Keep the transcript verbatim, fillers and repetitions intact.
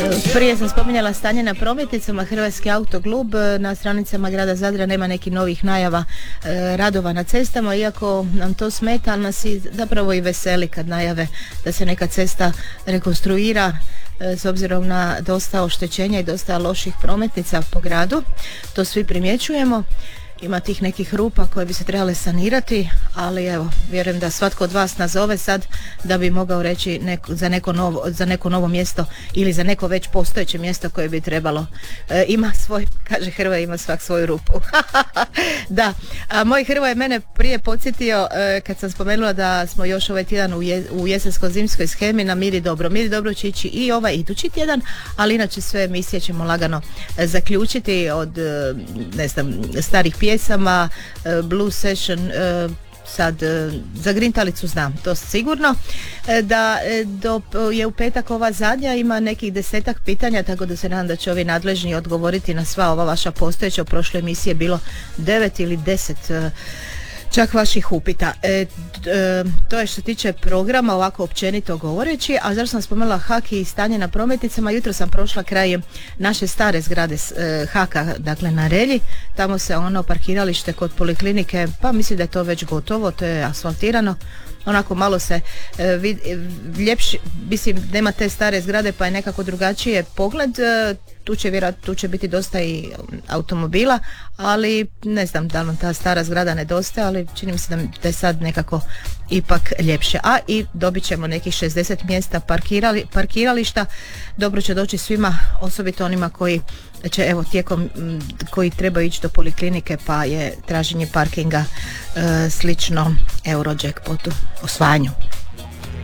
Prije sam spominjala stanje na prometnicama. Hrvatski autoklub na stranicama grada Zadra nema nekih novih najava e, radova na cestama, iako nam to smeta, ali nas i zapravo i veseli kad najave da se neka cesta rekonstruira e, s obzirom na dosta oštećenja i dosta loših prometnica po gradu. To svi primjećujemo. Ima tih nekih rupa koje bi se trebale sanirati, ali evo, vjerujem da svatko od vas nazove sad da bi mogao reći neko, za, neko novo, za neko novo mjesto ili za neko već postojeće mjesto koje bi trebalo. E, ima svoj, kaže Hrvoje, ima svak svoju rupu. Da, a moj Hrvoje mene prije podsjetio e, kad sam spomenula da smo još ovaj tjedan u, je, u jesensko-zimskoj shemi na Miri dobro. Miri dobro će ići i ovaj idući tjedan, ali inače sve emisije ćemo lagano e, zaključiti od e, ne znam, starih pjesama, pjesama, Blue Session, sad za grintalicu znam, to sigurno, da do, je u petak ova zadnja, ima nekih desetak pitanja, tako da se nadam da će ovi nadležni odgovoriti na sva ova vaša postojeća. U prošloj emisiji je bilo devet ili deset čak vaših upita. E, e, to je što tiče programa, ovako općenito govoreći. A zašto sam spomenula Haki i stanje na prometnicama, jutro sam prošla kraj naše stare zgrade e, Haka, dakle na Relji. Tamo se ono parkiralište kod poliklinike, pa mislim da je to već gotovo, to je asfaltirano. Onako malo se e, vid, ljepši, mislim nema te stare zgrade pa je nekako drugačije pogled. E, tu će vjerojatno, tu će biti dosta i automobila, ali ne znam da li vam ta stara zgrada nedostaje, ali čini mi se da je sad nekako ipak ljepše. A i dobit ćemo nekih šezdeset mjesta parkirali, parkirališta. Dobro će doći svima, osobito onima koji će evo tijekom koji trebaju ići do poliklinike, pa je traženje parkinga e, slično Eurojackpotu, osvajanju.